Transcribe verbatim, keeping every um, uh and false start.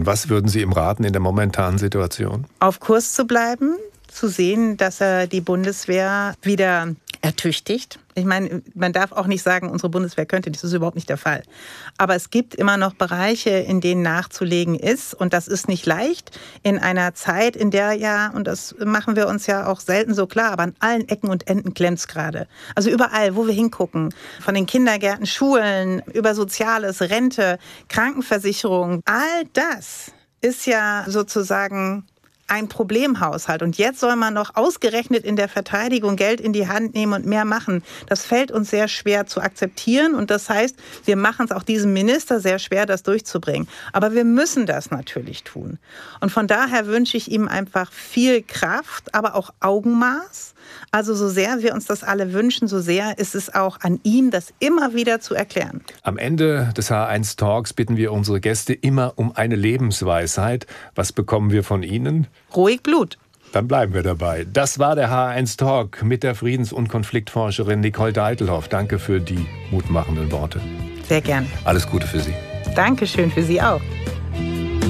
tun? Was würden Sie ihm raten in der momentanen Situation? Auf Kurs zu bleiben, zu sehen, dass er die Bundeswehr wieder ertüchtigt. Ich meine, man darf auch nicht sagen, unsere Bundeswehr könnte, das ist überhaupt nicht der Fall. Aber es gibt immer noch Bereiche, in denen nachzulegen ist. Und das ist nicht leicht in einer Zeit, in der ja, und das machen wir uns ja auch selten so klar, aber an allen Ecken und Enden klemmt es gerade. Also überall, wo wir hingucken, von den Kindergärten, Schulen, über Soziales, Rente, Krankenversicherung, all das ist ja sozusagen ein Problemhaushalt. Und jetzt soll man noch ausgerechnet in der Verteidigung Geld in die Hand nehmen und mehr machen. Das fällt uns sehr schwer zu akzeptieren. Und das heißt, wir machen es auch diesem Minister sehr schwer, das durchzubringen. Aber wir müssen das natürlich tun. Und von daher wünsche ich ihm einfach viel Kraft, aber auch Augenmaß. Also so sehr wir uns das alle wünschen, so sehr ist es auch an ihm, das immer wieder zu erklären. Am Ende des H eins Talks bitten wir unsere Gäste immer um eine Lebensweisheit. Was bekommen wir von Ihnen? Ruhig Blut. Dann bleiben wir dabei. Das war der H eins Talk mit der Friedens- und Konfliktforscherin Nicole Deitelhoff. Danke für die mutmachenden Worte. Sehr gern. Alles Gute für Sie. Dankeschön für Sie auch.